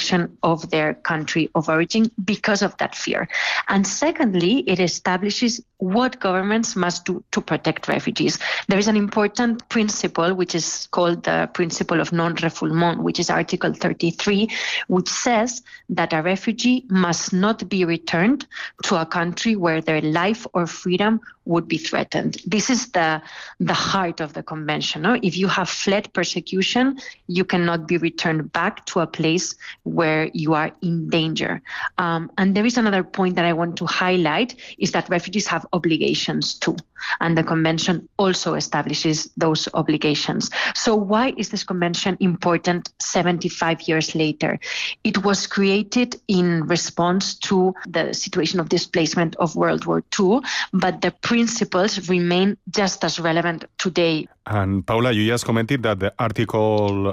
jurisdiction of their country of origin because of that fear. And secondly, it establishes what governments must do to protect refugees. There is an important principle which is called the principle of non-refoulement, which is Article 33, which says that a refugee must not be returned to a country where their life or freedom would be threatened. This is the heart of the convention. No? If you have fled persecution, you cannot be returned back to a place where you are in danger. And there is another point that I want to highlight, is that refugees have obligations too. And the convention also establishes those obligations. So why is this convention important 75 years later? It was created in response to the situation of displacement of World War II, but the principles remain just as relevant today. And Paula, you just commented that the Article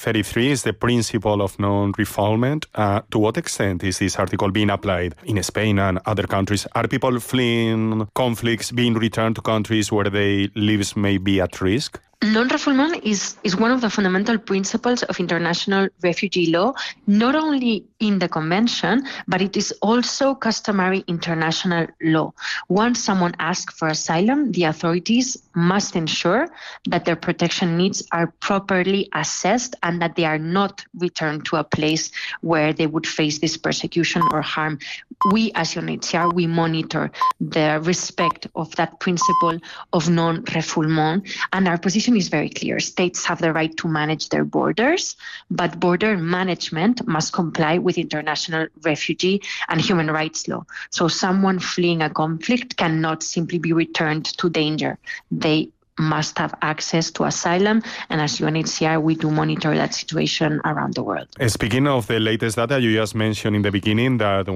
33 is the principle of non-refoulement. To what extent is this article being applied in Spain and other countries? Are people fleeing conflicts being returned to countries where their lives may be at risk? Non-refoulement is one of the fundamental principles of international refugee law, not only in the convention, but it is also customary international law. Once someone asks for asylum, the authorities must ensure that their protection needs are properly assessed and that they are not returned to a place where they would face this persecution or harm. We, as UNHCR, we monitor the respect of that principle of non-refoulement, and our position is very clear. States have the right to manage their borders, but border management must comply with international refugee and human rights law. So someone fleeing a conflict cannot simply be returned to danger. They must have access to asylum, and as UNHCR, we do monitor that situation around the world. Speaking of the latest data, you just mentioned in the beginning that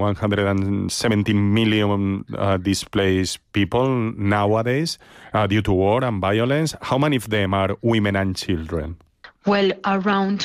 170 million displaced people nowadays due to war and violence. How many of them are women and children? Well, around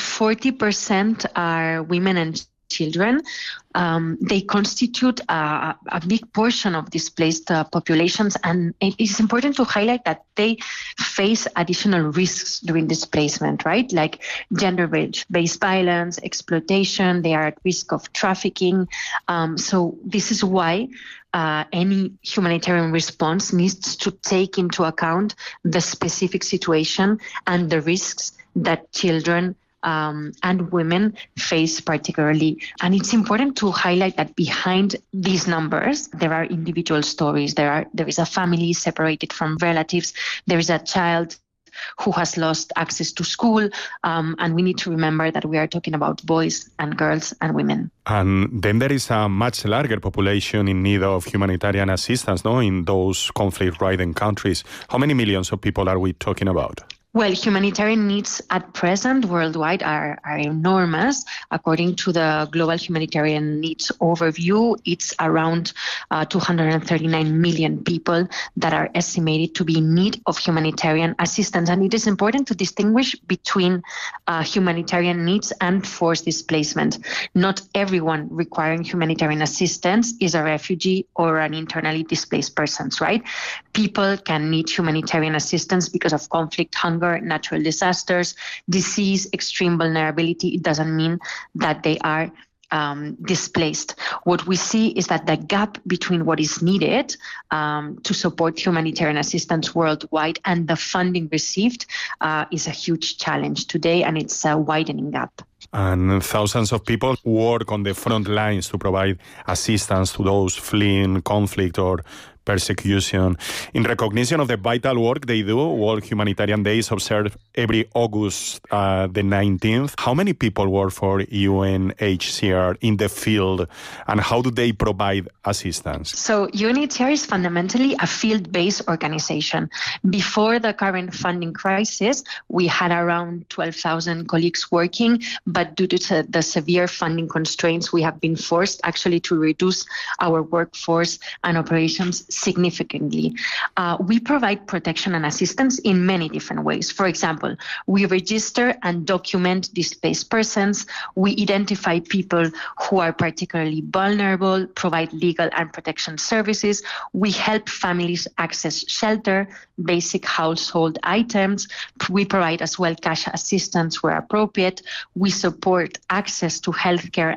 40% are women and children. They constitute a big portion of displaced populations, and it is important to highlight that they face additional risks during displacement, right? Like gender-based violence, exploitation, they are at risk of trafficking. So this is why any humanitarian response needs to take into account the specific situation and the risks that children and women face particularly. And it's important to highlight that behind these numbers, there are individual stories. There is a family separated from relatives. There is a child who has lost access to school. And we need to remember that we are talking about boys and girls and women. And then there is a much larger population in need of humanitarian assistance, no, in those conflict-ridden countries. How many millions of people are we talking about? Well, humanitarian needs at present worldwide are enormous. According to the Global Humanitarian Needs Overview, it's around 239 million people that are estimated to be in need of humanitarian assistance. And it is important to distinguish between humanitarian needs and forced displacement. Not everyone requiring humanitarian assistance is a refugee or an internally displaced person, right? People can need humanitarian assistance because of conflict, hunger, natural disasters, disease, extreme vulnerability. It doesn't mean that they are displaced. What we see is that the gap between what is needed to support humanitarian assistance worldwide and the funding received is a huge challenge today, and it's a widening gap. And thousands of people work on the front lines to provide assistance to those fleeing conflict or persecution. In recognition of the vital work they do, World Humanitarian Day is observed every August the 19th. How many people work for UNHCR in the field, and how do they provide assistance? So UNHCR is fundamentally a field-based organization. Before the current funding crisis, we had around 12,000 colleagues working, but due to the severe funding constraints, we have been forced actually to reduce our workforce and operations significantly. We provide protection and assistance in many different ways. For example, we register and document displaced persons. We identify people who are particularly vulnerable, provide legal and protection services. We help families access shelter, basic household items. We provide as well cash assistance where appropriate. We support access to healthcare